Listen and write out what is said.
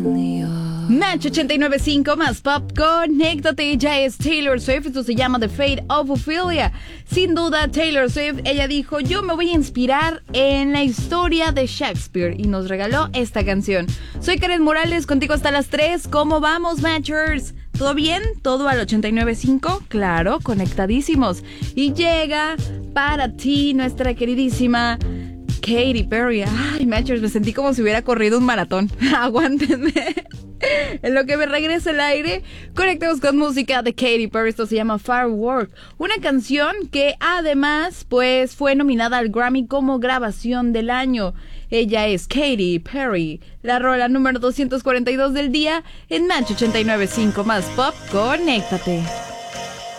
Match 89.5 más pop, conéctate, ya es Taylor Swift, esto se llama The Fate of Ophelia. Sin duda Taylor Swift, ella dijo, yo me voy a inspirar en la historia de Shakespeare, y nos regaló esta canción. Soy Karen Morales, contigo hasta las 3, ¿cómo vamos, Matchers? ¿Todo bien? ¿Todo al 89.5? Claro, conectadísimos. Y llega para ti nuestra queridísima Katy Perry. Ay, Matchers, me sentí como si hubiera corrido un maratón. Aguántenme. En lo que me regresa el aire, conectemos con música de Katy Perry. Esto se llama Firework, una canción que además pues fue nominada al Grammy como grabación del año. Ella es Katy Perry, la rola número 242 del día en Match 89.5 más pop, conéctate.